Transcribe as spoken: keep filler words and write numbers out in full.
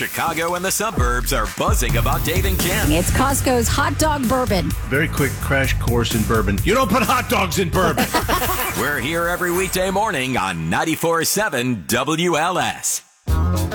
Chicago and the suburbs are buzzing about Dave and Ken. It's Costco's hot dog bourbon. Very quick crash course in bourbon. You don't put hot dogs in bourbon. We're here every weekday morning on ninety-four point seven W L S.